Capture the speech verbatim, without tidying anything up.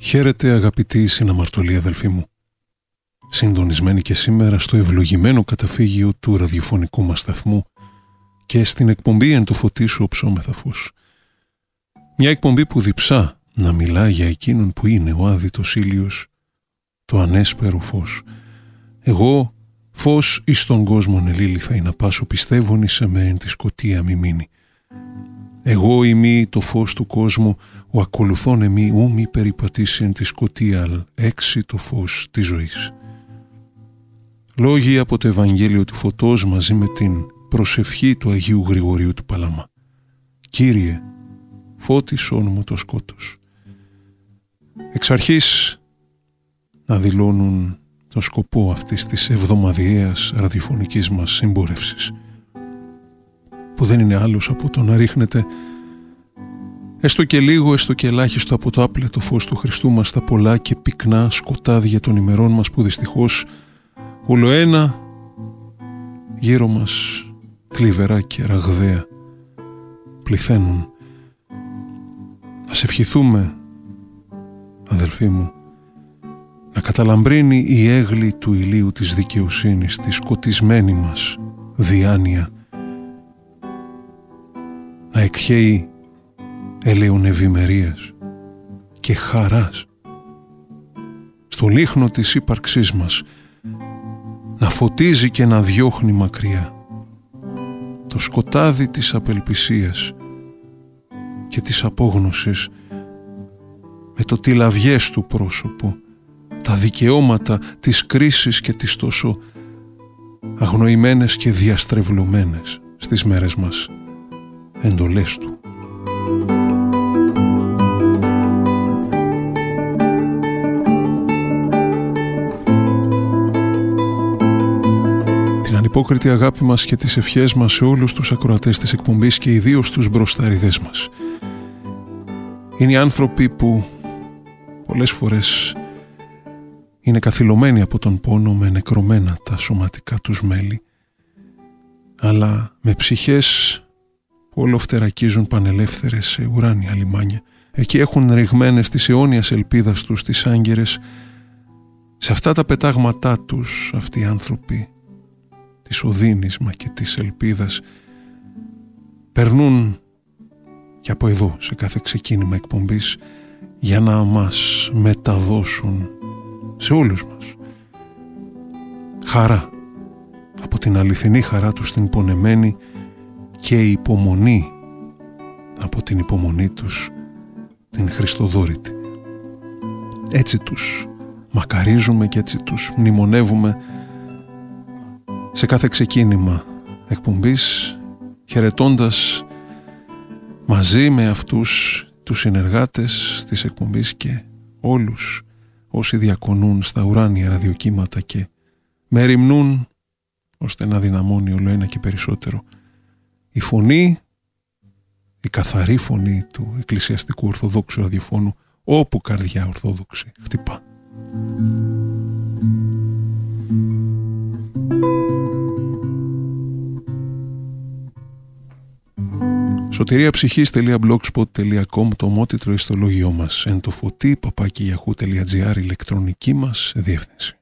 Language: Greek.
Χαίρετε αγαπητοί συναμαρτωλοί αδελφοί μου. Συντονισμένοι και σήμερα στο ευλογημένο καταφύγιο του ραδιοφωνικού μας σταθμού και στην εκπομπή «Εν το φωτί σου οψόμεθα φως». Μια εκπομπή που διψά να μιλά για εκείνον που είναι ο άδειτος ήλιος, το ανέσπερο φως. Εγώ φως εις τον κόσμον ελήλυθα ή να πάσω πιστεύων εις εμέ εν τη σκοτία μη μείνει. Εγώ ημί το φως του κόσμου, ο ακολουθών εμί ου μη περιπατήσει εν τη σκοτία αλ έξι το φως της ζωής. Λόγοι από το Ευαγγέλιο του Φωτός μαζί με την προσευχή του Αγίου Γρηγορίου του Παλαμά. Κύριε, φώτισόν μου το σκότος. Εξ αρχής να δηλώνουν το σκοπό αυτής της εβδομαδιαίας ραδιοφωνικής μας συμπόρευσης, που δεν είναι άλλος από το να ρίχνετε έστω και λίγο, έστω και ελάχιστο από το άπλετο φως του Χριστού μας στα πολλά και πυκνά σκοτάδια των ημερών μας που δυστυχώς ολοένα γύρω μας θλιβερά και ραγδαία πληθαίνουν. Ας ευχηθούμε, αδελφοί μου, να καταλαμπρύνει η έγλη του ηλίου της δικαιοσύνης τη σκοτισμένη μας διάνοια, να εκχέει έλεον ευημερίας και χαράς στο λίχνο της ύπαρξής μας, να φωτίζει και να διώχνει μακριά το σκοτάδι της απελπισίας και της απόγνωσης με το τυλαβιές του πρόσωπο, τα δικαιώματα της κρίσης και της τόσο αγνοημένες και διαστρεβλωμένες στις μέρες μας εντολές του. Την ανυπόκριτη αγάπη μας και τις ευχές μας σε όλους τους ακροατές της εκπομπής και ιδίως τους μπροσταριδές μας. Είναι οι άνθρωποι που πολλές φορές είναι καθυλωμένοι από τον πόνο με νεκρωμένα τα σωματικά τους μέλη, αλλά με ψυχές που ολοφτερακίζουν πανελεύθερες σε ουράνια λιμάνια. Εκεί έχουν ρηγμένες τις αιώνιας ελπίδας τους τις άγκυρες. Σε αυτά τα πετάγματά τους αυτοί οι άνθρωποι της οδύνης μα και της ελπίδας περνούν και από εδώ σε κάθε ξεκίνημα εκπομπής για να μας μεταδώσουν σε όλους μας χαρά, από την αληθινή χαρά τους στην πονεμένη και υπομονή από την υπομονή τους την χριστοδόρητη. Έτσι τους μακαρίζουμε και έτσι τους μνημονεύουμε σε κάθε ξεκίνημα εκπομπής, χαιρετώντας μαζί με αυτούς τους συνεργάτες της εκπομπής και όλους όσοι διακονούν στα ουράνια ραδιοκύματα και μεριμνούν ώστε να δυναμώνει όλο ένα και περισσότερο η φωνή, η καθαρή φωνή του εκκλησιαστικού ορθοδόξου ραδιοφώνου όπου καρδιά ορθόδοξη χτυπά. σωτηρία ψυχής τελεία blogspot τελεία com, το ομότιτλο ιστολόγιό μας, εν το φωτί παπάκι γιαχού τελεία τζι άρ, ηλεκτρονική μας διεύθυνση.